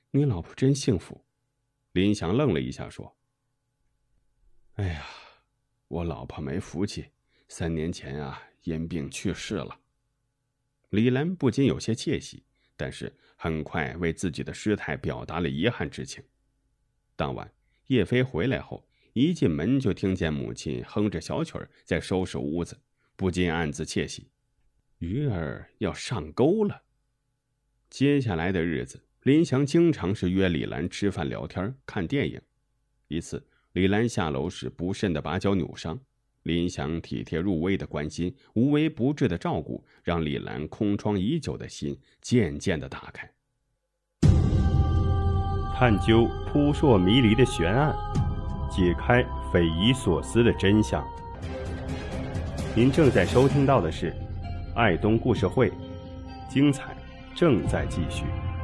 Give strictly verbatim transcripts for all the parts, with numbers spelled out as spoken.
你老婆真幸福。林祥愣了一下说：哎呀，我老婆没福气，三年前啊因病去世了。李兰不禁有些窃喜，但是很快为自己的失态表达了遗憾之情。当晚叶飞回来后，一进门就听见母亲哼着小曲儿在收拾屋子，不禁暗自窃喜，鱼儿要上钩了。接下来的日子，林祥经常是约李兰吃饭聊天看电影。一次李兰下楼时不慎的把脚扭伤，林祥体贴入微的关心，无微不至的照顾，让李兰空窗已久的心渐渐的打开。 探究扑朔迷离的悬案，解开匪夷所思的真相。您正在收听到的是爱东故事会，精彩正在继续。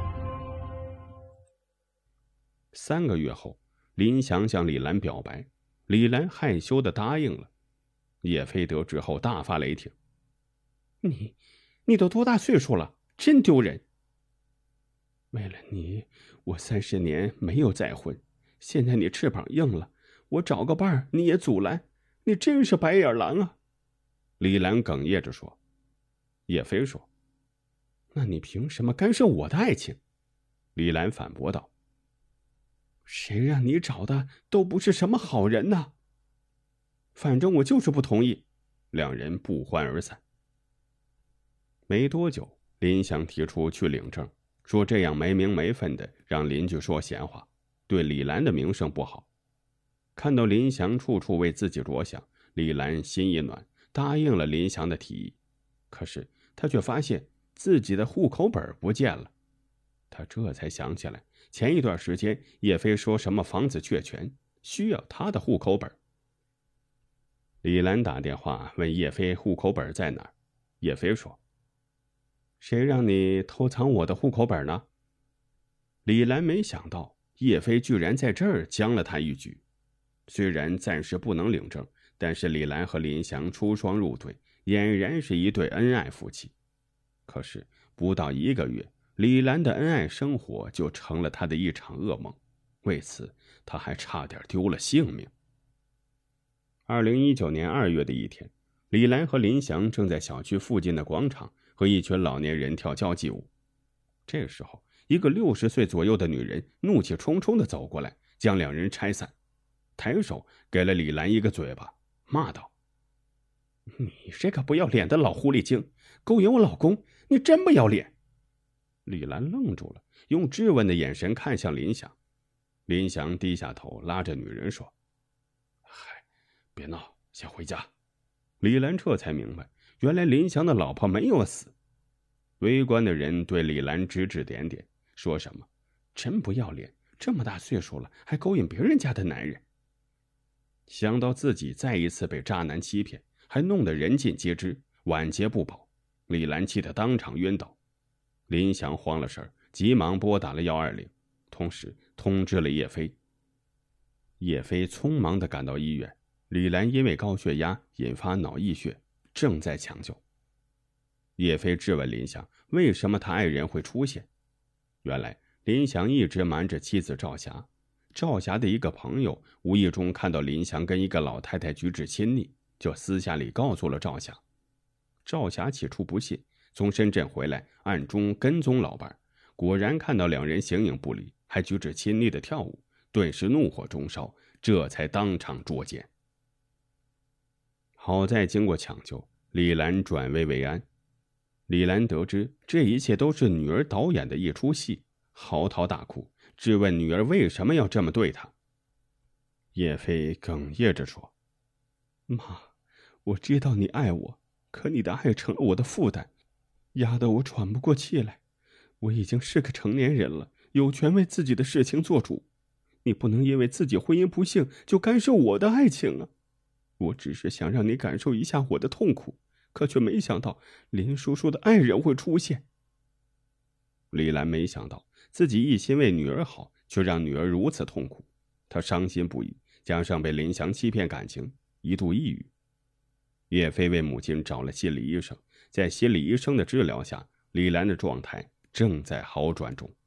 三个月后，林祥向李兰表白，李兰害羞的答应了。叶飞得知后大发雷霆：你你都多大岁数了，真丢人。为了你，我三十年没有再婚，现在你翅膀硬了，我找个伴儿你也阻拦，你真是白眼狼啊。李兰哽咽着说。叶飞说：那你凭什么干涉我的爱情？李兰反驳道：谁让你找的都不是什么好人呢？反正我就是不同意。两人不欢而散。没多久，林祥提出去领证，说这样没名没分的让邻居说闲话，对李兰的名声不好。看到林祥处处为自己着想，李兰心一暖，答应了林祥的提议。可是他却发现自己的户口本不见了。他这才想起来，前一段时间叶飞说什么房子确权，需要他的户口本。李兰打电话问叶飞户口本在哪儿，叶飞说：谁让你偷藏我的户口本呢？李兰没想到叶飞居然在这儿将了他一局。虽然暂时不能领证，但是李兰和林祥出双入对，俨然是一对恩爱夫妻。可是不到一个月，李兰的恩爱生活就成了他的一场噩梦，为此他还差点丢了性命。二零一九年二月的一天，李兰和林祥正在小区附近的广场和一群老年人跳交际舞。这时候，一个六十岁左右的女人怒气冲冲地走过来，将两人拆散，抬手给了李兰一个嘴巴，骂道：你这个不要脸的老狐狸精，勾引我老公，你真不要脸。李兰愣住了，用质问的眼神看向林祥。林祥低下头，拉着女人说：嗨，别闹，先回家。李兰这才明白，原来林祥的老婆没有死。围观的人对李兰指指点点，说什么真不要脸，这么大岁数了还勾引别人家的男人。想到自己再一次被渣男欺骗，还弄得人尽皆知，晚节不保，李兰气得当场晕倒。林祥慌了神，急忙拨打了一二零，同时通知了叶飞。叶飞匆忙地赶到医院，李兰因为高血压引发脑溢血，正在抢救。叶飞质问林祥为什么他爱人会出现。原来林祥一直瞒着妻子赵霞，赵霞的一个朋友无意中看到林祥跟一个老太太举止亲昵，就私下里告诉了赵霞。赵霞起初不信，从深圳回来暗中跟踪老伴，果然看到两人形影不离，还举止亲昵的跳舞，顿时怒火中烧，这才当场捉奸。好在经过抢救，李兰转危为安。李兰得知这一切都是女儿导演的一出戏，嚎啕大哭，质问女儿为什么要这么对她。叶飞哽咽着说：妈，我知道你爱我，可你的爱成了我的负担，压得我喘不过气来。我已经是个成年人了，有权为自己的事情做主，你不能因为自己婚姻不幸就干涉我的爱情啊！我只是想让你感受一下我的痛苦，可却没想到林叔叔的爱人会出现。李兰没想到自己一心为女儿好，却让女儿如此痛苦，她伤心不已，加上被林祥欺骗感情，一度抑郁。叶飞为母亲找了心理医生，在心理医生的治疗下，李兰的状态正在好转中。